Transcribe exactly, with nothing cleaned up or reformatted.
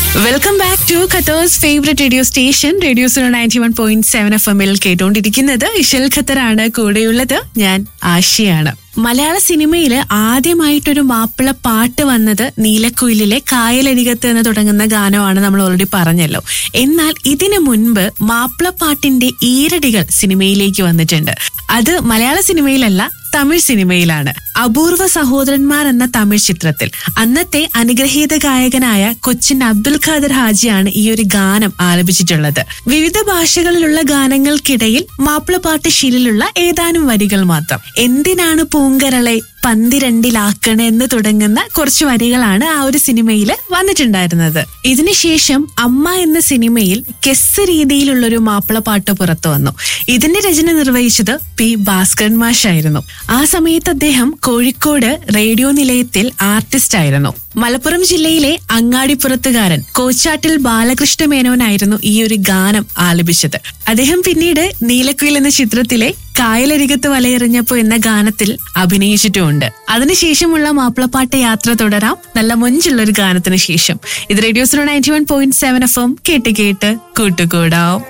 Welcome back to Qatar's favourite radio station radio zero ninety one point seven F എമ്മിൽ കേട്ടോണ്ടിരിക്കുന്നത് ഇഷൽ ഖത്തറാണ്. കൂടെയുള്ളത് ഞാൻ ആഷിയാണ്. മലയാള സിനിമയിൽ ആദ്യമായിട്ടൊരു മാപ്പിള പാട്ട് വന്നത് നീലക്കുയിലിലെ കായലരികത്ത് എന്ന് തുടങ്ങുന്ന ഗാനമാണ്, നമ്മൾ ഓൾറെഡി പറഞ്ഞല്ലോ. എന്നാൽ ഇതിനു മുൻപ് മാപ്പിളപ്പാട്ടിന്റെ ഈരടികൾ സിനിമയിലേക്ക് വന്നിട്ടുണ്ട്. അത് മലയാള സിനിമയിലല്ല, തമിഴ് സിനിമയിലാണ്. അപൂർവ സഹോദരന്മാർ എന്ന തമിഴ് ചിത്രത്തിൽ അന്നത്തെ അനുഗ്രഹീത ഗായകനായ കൊച്ചിൻ അബ്ദുൽ ഖാദർ ഹാജിയാണ് ഈ ഒരു ഗാനം ആലപിച്ചിട്ടുള്ളത്. വിവിധ ഭാഷകളിലുള്ള ഗാനങ്ങൾക്കിടയിൽ മാപ്പിളപ്പാട്ട് ശീലിലുള്ള ഏതാനും വരികൾ മാത്രം. എന്തിനാണ് പൂങ്കരളെ പന്തിരണ്ടിലാക്കണ എന്ന് തുടങ്ങുന്ന കുറച്ച് വരികളാണ് ആ ഒരു സിനിമയിൽ വന്നിട്ടുണ്ടായിരുന്നത്. ഇതിനുശേഷം അമ്മ എന്ന സിനിമയിൽ കെസ് രീതിയിലുള്ളൊരു മാപ്പിളപ്പാട്ട് പുറത്തു വന്നു. ഇതിന്റെ രചന നിർവഹിച്ചത് പി ഭാസ്കരൻ മാഷായിരുന്നു. ആ സമയത്ത് അദ്ദേഹം കോഴിക്കോട് റേഡിയോ നിലയത്തിൽ ആർട്ടിസ്റ്റ് ആയിരുന്നു. മലപ്പുറം ജില്ലയിലെ അങ്ങാടിപ്പുറത്തുകാരൻ കോച്ചാട്ടിൽ ബാലകൃഷ്ണ മേനോനായിരുന്നു ഈ ഒരു ഗാനം ആലപിച്ചത്. അദ്ദേഹം പിന്നീട് നീലക്കുയിൽ എന്ന ചിത്രത്തിലെ കായലരികത്ത് വലയെറിഞ്ഞപ്പോ എന്ന ഗാനത്തിൽ അഭിനയിച്ചിട്ടുമുണ്ട്. അതിനുശേഷമുള്ള മാപ്പിളപ്പാട്ട് യാത്ര തുടരാം നല്ല മൊഞ്ചുള്ള ഒരു ഗാനത്തിന് ശേഷം. ഇത് radio zero ninety one point seven F M കേട്ട് കേട്ട് കൂട്ടുകൂടാം.